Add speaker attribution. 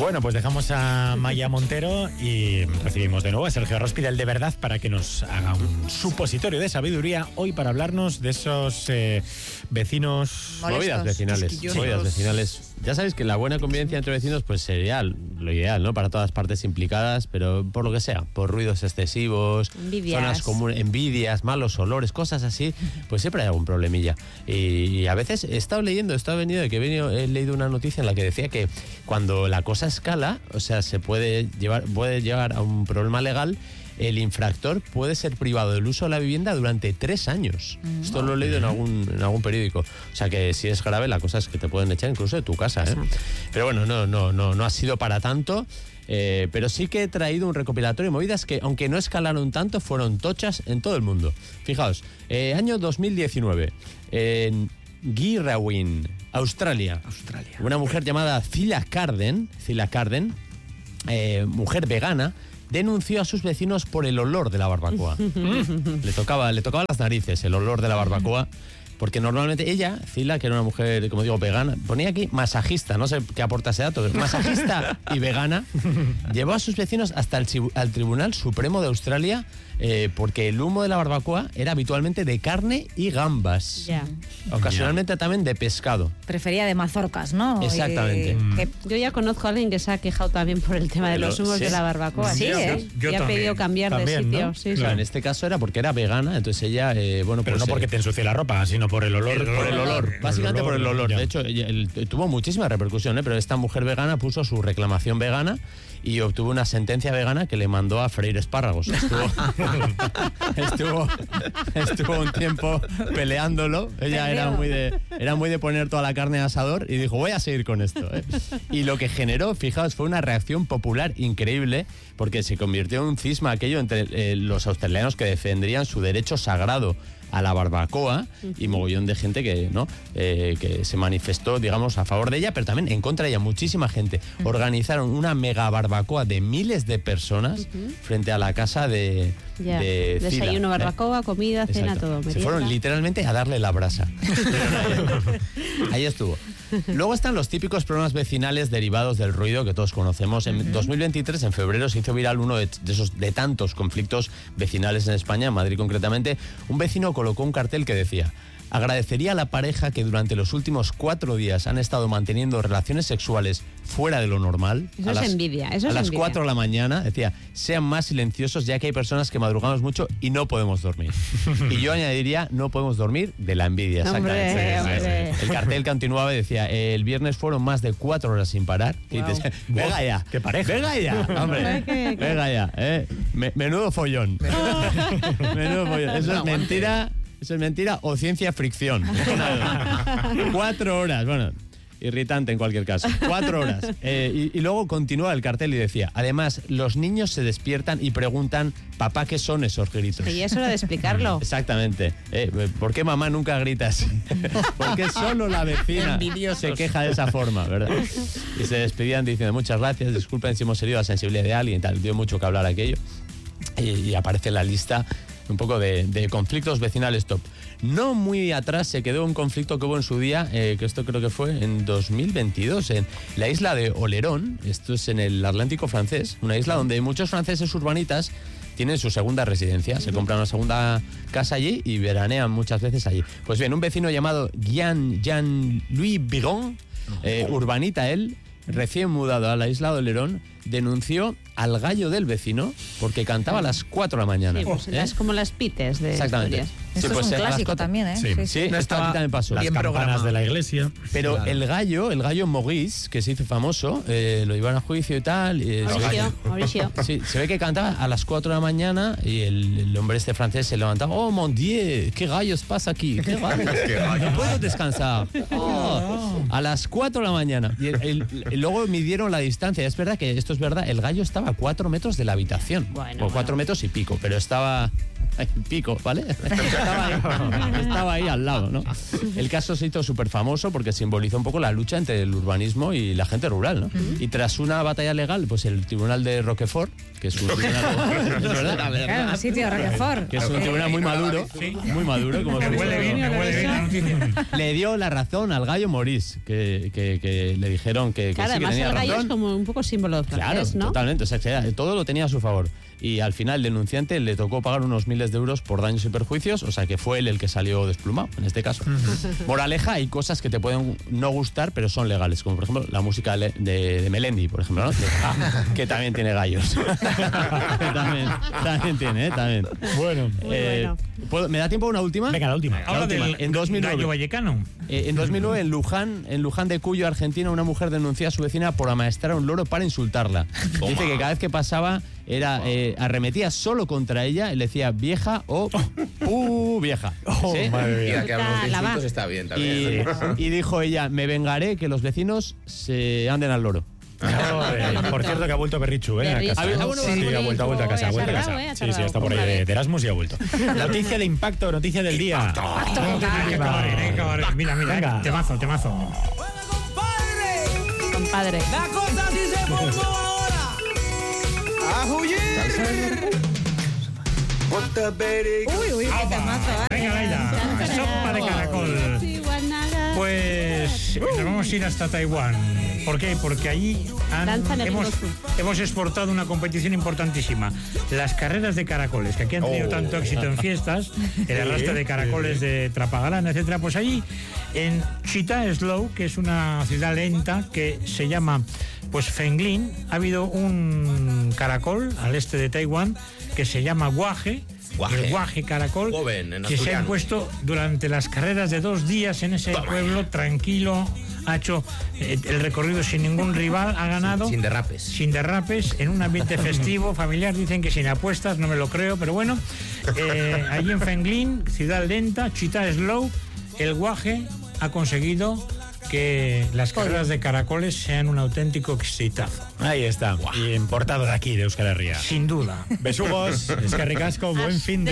Speaker 1: Bueno, pues dejamos a Maya Montero y recibimos de nuevo a Sergio Rospidel de Verdad para que nos haga un supositorio de sabiduría hoy para hablarnos de esos vecinos...
Speaker 2: Movidas vecinales. Ya sabéis que la buena convivencia entre vecinos pues sería lo ideal, ¿no? Para todas partes implicadas, pero por lo que sea, por ruidos excesivos, zonas comunes, envidias, malos olores, cosas así, pues siempre hay algún problemilla. Y a veces he leído una noticia en la que decía que cuando la cosa escala, o sea, puede llegar a un problema legal. El infractor puede ser privado del uso de la vivienda durante 3 años. Esto lo he leído en algún periódico. O sea que si es grave, la cosa es que te pueden echar incluso de tu casa, ¿eh? Pero bueno, no ha sido para tanto. Pero sí que he traído un recopilatorio de movidas que, aunque no escalaron tanto, fueron tochas en todo el mundo. Fijaos, año 2019, en Girraween, Australia. Una mujer llamada Cilla Carden, mujer vegana, denunció a sus vecinos por el olor de la barbacoa. Le tocaba las narices el olor de la barbacoa, porque normalmente ella, Cila, que era una mujer, como digo, vegana, ponía aquí masajista, no sé qué aporta ese dato, masajista y vegana, llevó a sus vecinos hasta al Tribunal Supremo de Australia porque el humo de la barbacoa era habitualmente de carne y gambas. Ocasionalmente también de pescado.
Speaker 3: Prefería de mazorcas, ¿no?
Speaker 2: Exactamente.
Speaker 4: Yo ya conozco a alguien que se ha quejado también por el tema de los humos de la barbacoa.
Speaker 3: Sí,
Speaker 4: y ha pedido cambiar de sitio.
Speaker 2: ¿No? Sí, claro, en este caso era porque era vegana, entonces ella,
Speaker 1: Pero no porque te ensucie la ropa, sino por el olor.
Speaker 2: Por el olor, básicamente por el olor.
Speaker 1: Ya.
Speaker 2: De hecho, tuvo muchísima repercusión, pero esta mujer vegana puso su reclamación vegana y obtuvo una sentencia vegana que le mandó a freír espárragos. Estuvo un tiempo peleándolo. Ella era muy de poner toda la carne en asador y dijo, voy a seguir con esto. Y lo que generó, fijaos, fue una reacción popular increíble, porque se convirtió en un cisma aquello entre los australianos que defendrían su derecho sagrado a la barbacoa y mogollón de gente que se manifestó, digamos, a favor de ella, pero también en contra de ella. Muchísima gente. Organizaron una mega barbacoa de miles de personas frente a la casa de
Speaker 4: desayuno, barbacoa, comida, cena, todo.
Speaker 2: Se fueron literalmente a darle la brasa. Ahí estuvo. Luego están los típicos problemas vecinales derivados del ruido que todos conocemos. En 2023, en febrero, se hizo viral uno de tantos conflictos vecinales en España, en Madrid concretamente. Un vecino colocó un cartel que decía: agradecería a la pareja que durante los últimos 4 días han estado manteniendo relaciones sexuales fuera de lo normal.
Speaker 4: Eso es envidia.
Speaker 2: A las 4 de la mañana, decía, sean más silenciosos, ya que hay personas que madrugamos mucho y no podemos dormir. Y yo añadiría, no podemos dormir de la envidia. Exactamente.
Speaker 4: Hombre.
Speaker 2: El cartel continuaba y decía, el viernes fueron más de 4 horas sin parar.
Speaker 4: Wow.
Speaker 2: Y dices, venga ya.
Speaker 1: ¡Qué pareja!
Speaker 2: Venga ya, hombre. Venga ya. Menudo follón. Menudo follón. Eso es mentira. Eso es mentira o ciencia fricción. 4 horas, bueno, irritante en cualquier caso. 4 horas. Y luego continúa el cartel y decía, además, los niños se despiertan y preguntan, papá, ¿qué son esos gritos?
Speaker 4: Y es hora de explicarlo.
Speaker 2: Exactamente. ¿Por qué mamá nunca gritas? ¿Por qué solo la vecina se queja de esa forma, verdad? Y se despedían diciendo, muchas gracias, disculpen si hemos herido la sensibilidad de alguien y tal. Dio mucho que hablar aquello. Y aparece en la lista un poco de conflictos vecinales top. No muy atrás se quedó un conflicto que hubo en su día, que esto creo que fue en 2022, en la isla de Olerón. Esto es en el Atlántico francés, una isla donde muchos franceses urbanitas tienen su segunda residencia, se compran una segunda casa allí y veranean muchas veces allí. Pues bien, un vecino llamado Jean-Louis Bigon, urbanita él, recién mudado a la isla de Olerón, denunció al gallo del vecino porque cantaba a las 4 de la mañana.
Speaker 4: Sí, pues es como las pites de
Speaker 2: exactamente.
Speaker 4: Historias.
Speaker 3: Esto es un clásico también, ¿eh?
Speaker 2: Sí, esto aquí también pasó.
Speaker 1: Las campanas de la iglesia.
Speaker 2: Pero
Speaker 1: claro.
Speaker 2: el gallo Maurice, que se hizo famoso, lo llevaron a juicio y tal.
Speaker 4: Mauricio.
Speaker 2: Sí, se ve que cantaba a las 4 de la mañana y el hombre este francés se levantaba. Oh, mon Dieu, ¿qué rayos pasa aquí? ¿Qué rayos? No puedo descansar. A las 4 de la mañana. Y luego midieron la distancia. Es verdad que esto es verdad. El gallo estaba a 4 metros de la habitación. O 4 metros y pico, pero estaba en Pico, ¿vale? Estaba ahí al lado, ¿no? El caso se hizo súper famoso porque simbolizó un poco la lucha entre el urbanismo y la gente rural, ¿no? Y tras una batalla legal, pues el tribunal de Roquefort, que es un tribunal...
Speaker 3: Claro, sitio de Roquefort.
Speaker 2: Que es un tribunal muy maduro, como se
Speaker 5: huele bien la noticia.
Speaker 2: Le dio la razón al gallo Maurice, que le dijeron que
Speaker 4: claro,
Speaker 2: sí, que
Speaker 4: además
Speaker 2: tenía
Speaker 4: el gallo
Speaker 2: razón.
Speaker 4: es como un poco símbolo francés,
Speaker 2: Claro,
Speaker 4: ¿no?
Speaker 2: totalmente. O sea, que todo lo tenía a su favor. Y al final el denunciante le tocó pagar unos miles de euros por daños y perjuicios, o sea que fue él el que salió desplumado, en este caso. Moraleja, hay cosas que te pueden no gustar, pero son legales, como por ejemplo la música de Melendi, por ejemplo, ¿no? Que también tiene gallos. también tiene, también.
Speaker 1: Bueno.
Speaker 2: ¿Me da tiempo a una última?
Speaker 1: Venga, la última.
Speaker 5: Ahora del
Speaker 2: en 2009.
Speaker 5: gallo vallecano.
Speaker 2: En 2009, en Luján de Cuyo, Argentina, una mujer denunció a su vecina por amaestrar a un loro para insultarla. Dice que cada vez que pasaba arremetía solo contra ella y le decía vieja o vieja. ¿Sí?
Speaker 6: Madre mía. Que hablamos de insultos está bien también.
Speaker 2: Y dijo ella, me vengaré que los vecinos se anden al loro.
Speaker 1: Por cierto que ha vuelto Berrichu, a casa. Sí, ha vuelto a casa. Sí, está por ahí de Erasmus y ha vuelto. Noticia de impacto, noticia del día.
Speaker 5: Mira,
Speaker 1: Venga.
Speaker 5: temazo.
Speaker 4: Compadre.
Speaker 7: La cosa sí se formó ahora. A huir.
Speaker 3: Uy, qué temazo.
Speaker 5: Venga, Laila. Sopa de caracol. Pues nos vamos a ir hasta Taiwán. ¿Por qué? Porque allí hemos exportado una competición importantísima. Las carreras de caracoles, que aquí han tenido tanto éxito en fiestas, el arrastre de caracoles de Trapagalán, etcétera. Pues allí, en Chita Slow, que es una ciudad lenta que se llama pues Fenglin, ha habido un caracol al este de Taiwán que se llama guaje. El guaje caracol, que se ha impuesto durante las carreras de 2 días en ese pueblo, tranquilo, ha hecho el recorrido sin ningún rival, ha ganado.
Speaker 6: Sin derrapes,
Speaker 5: en un ambiente festivo, familiar, dicen que sin apuestas, no me lo creo, pero bueno. Allí en Fenglin, ciudad lenta, Chita Slow, el guaje ha conseguido que las carreras de caracoles sean un auténtico exitazo.
Speaker 1: Ahí está. Y importado de aquí, de Euskal Herria.
Speaker 5: Sin duda.
Speaker 1: Besugos, eskerrik asko, buen fin de...